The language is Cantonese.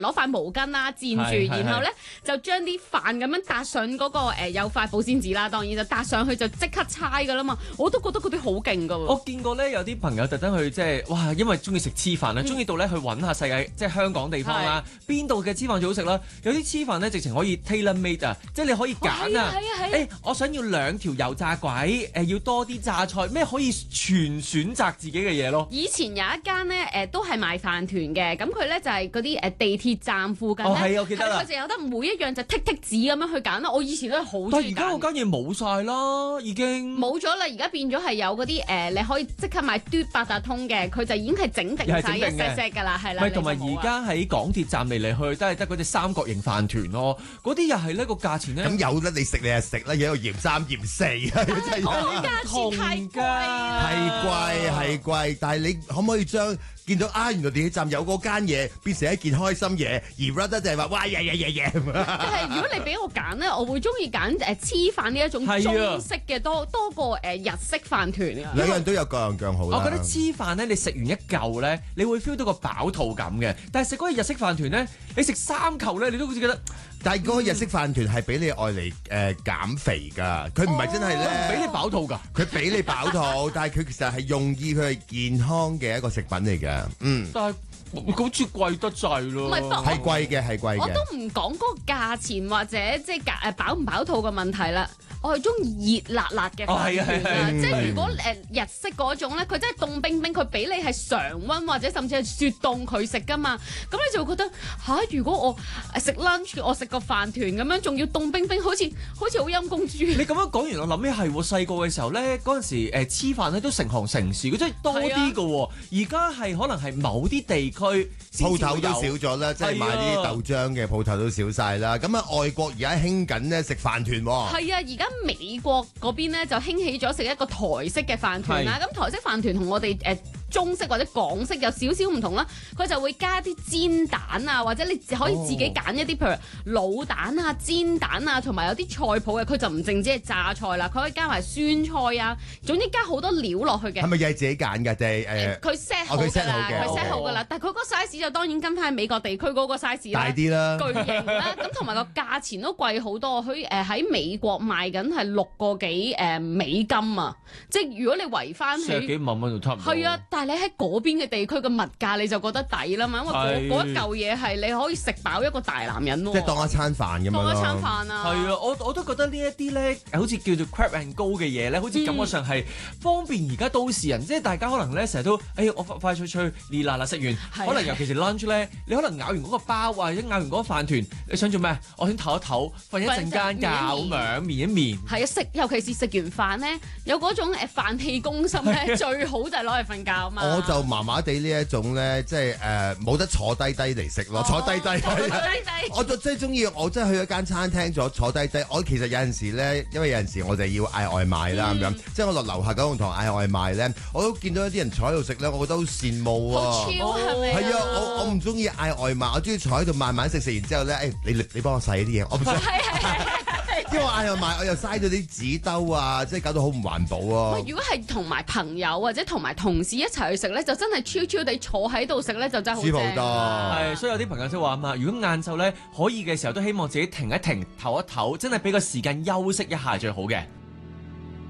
攞塊毛巾啦墊住，然後咧就將啲飯咁樣搭上嗰個有塊保鮮紙啦，當然就搭上去就即刻猜噶啦嘛。我都覺得嗰啲好勁噶喎。 我見過咧有啲朋友特登去即係哇，因為中意食黐飯啦，中意到咧去揾下世界即係香港地方啦，邊度嘅黐飯最好食啦。有啲黐飯咧直情可以 tailor made 啊，即係你可以揀啊。我想要2條油炸鬼，要多啲榨菜，咩可以全選擇自己嘅嘢咯。 以前有一間咧都係賣飯團嘅，咁佢咧就係嗰啲地鐵站附近咧， 係我記得啦， 佢就有得每一樣就剔紙咁樣去揀啦。我以前都係好中意揀。但係而家嗰間嘢冇晒啦，已經冇咗啦。而家變咗係有嗰啲你可以即刻買嘟八達通嘅，佢就已經係整定晒一 set 㗎啦，係啦。 同埋而家喺港鐵站嚟去都係得嗰隻三角形飯團咯，嗰啲又係呢個價錢咧。 咁有得你食你就食啦，有嫌3嫌4啊！真係價錢太貴啦， 係貴，但係你可唔可以將見到原來地鐵站有嗰間嘢變成一件開心嘢，而 rather 就係話哇耶！ 但係如果你俾我揀咧，我會中意揀黐飯呢一種中式嘅多過日式飯團啊。 兩樣都有各樣各好啦。 我覺得黐飯咧，你食完一嚿咧，你會 feel 到個飽肚感嘅。但係食嗰個日式飯團咧，你食3嚿咧，你都好似覺得。 但係嗰個日式飯團係俾你愛嚟減肥㗎，佢唔係真係咧俾你飽肚㗎。 佢俾你飽肚，但係佢其實係用意佢係健康嘅一個食品嚟嘅。 但係好似貴得滯咯。 係貴嘅。 我都唔講嗰個價錢或者即係飽唔飽肚嘅問題啦。我係中意熱辣辣嘅飯團即係如果日式嗰種咧，佢真係凍冰冰，佢俾你係常溫或者甚至係雪凍佢食噶嘛，咁你就會覺得如果我食 lunch， 我食個飯團咁樣，仲要凍冰冰，好似好陰公豬。你咁樣講完，我諗起係細個嘅時候咧，嗰陣時黐飯咧都成行成市，佢真係多啲㗎喎。而家係可能係某啲地區鋪頭都少咗啦，即係賣啲豆漿嘅鋪頭都少晒啦。咁外國而家興緊咧食飯團喎。 係啊，而家美國嗰邊咧就興起咗食一個台式嘅飯團啦。咁台式飯團同我哋中式或者港式有少少唔同啦，佢就會加啲煎蛋啊，或者你可以自己揀一啲譬如滷蛋啊、煎蛋啊，同埋有啲菜譜嘅，佢就唔淨止係榨菜啦，佢可以加埋酸菜啊，總之加好多料落去嘅。 係咪又係自己揀㗎？定係佢 set 好㗎啦，佢 set 好㗎啦。但係佢嗰個 size 就當然跟翻喺美國地區嗰個 size 大啲啦， 巨型啦。咁同埋個價錢都貴好多，佢喺美國賣緊係6個幾美金啊！即係如果你圍翻起 40幾萬蚊就差唔多。 係啊，但係你喺嗰邊嘅地區嘅物價你就覺得抵啦嘛，因為嗰一嚿嘢係你可以食飽一個大男人喎。 即係當一餐飯咁樣咯。 當一餐飯啊！ 係啊，我都覺得呢一啲咧，好似叫做 grab and go 嘅嘢咧，好似感覺上係方便而家都市人，即係大家可能咧成日都，我快脆脆熱辣辣食完，可能尤其是 lunch 咧，你可能咬完嗰個包或者咬完嗰個飯團，你想做咩？我想唞一唞，瞓一陣間覺咁樣，眠一眠。係啊，尤其是食完飯咧，有嗰種飯氣攻心咧，最好就係攞嚟瞓覺啊嘛。 我就麻麻地呢一種咧，即係冇得坐低低嚟食咯，坐低低。我就真係中意，我真係去一間餐廳坐低低。我其實有陣時咧，因為有陣時我哋要嗌外賣啦咁樣，即係我落樓下九龍塘嗌外賣咧，我都見到一啲人坐喺度食咧，我覺得好羨慕啊！ 好超係咪？ 係啊，我唔中意嗌外賣，我中意坐喺度慢慢食，食完之後咧，你幫我洗啲嘢，我唔想。因為我嗌外賣，我又嘥咗啲紙兜啊，即係搞到好唔環保啊！ 如果係同埋朋友或者同埋同事一齊去食咧，就真係超超地坐喺度食咧，就真係好正。 舒服好多。 係，所以有啲朋友都話啊嘛，如果晏晝咧可以嘅時候，都希望自己停一停、唞一唞，真係俾個時間休息一下最好嘅。